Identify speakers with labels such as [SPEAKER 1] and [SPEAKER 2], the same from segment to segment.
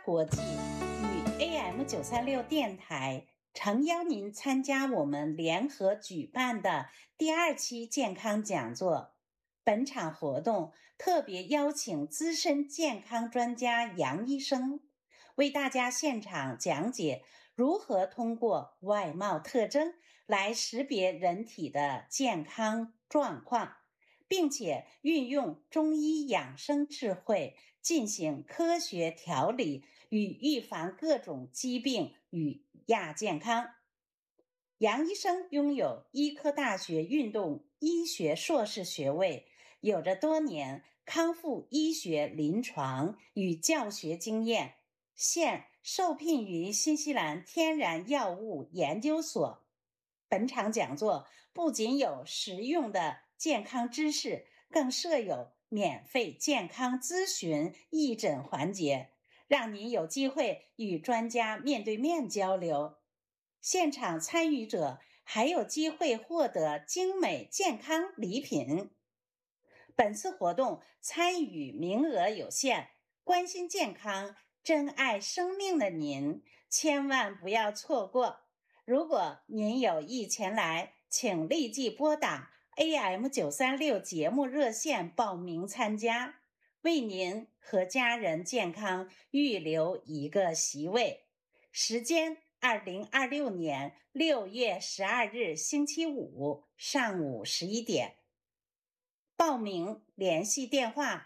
[SPEAKER 1] 国际与 AM936 电台诚邀您参加我们联合举办的第2期健康讲座。本场活动特别邀请资深健康专家杨医生，为大家现场讲解如何通过外貌特征来识别人体的健康状况，并且运用中医养生智慧进行科学调理与预防各种疾病与亚健康。杨医生拥有医科大学运动医学硕士学位，有着多年康复医学临床与教学经验，现受聘于新西兰天然药物研究所。本场讲座不仅有实用的健康知识，更设有免费健康咨询义诊环节，让您有机会与专家面对面交流。现场参与者还有机会获得精美健康礼品。本次活动参与名额有限，关心健康、珍爱生命的您千万不要错过。如果您有意前来，请立即拨打 AM936 节目热线报名参加，为您和家人健康预留一个席位。时间2026年6月12日星期五上午11点。报名联系电话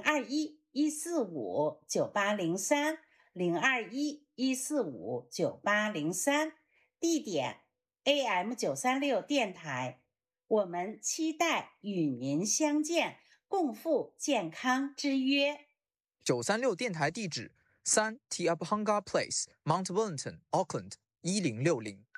[SPEAKER 1] 021-145-9803 021-145-9803，地点 AM936 电台。我们期待与您相见，共赴健康之约。
[SPEAKER 2] 936电台地址3 Te Apahanga Place, Mount Wellington, Auckland 1060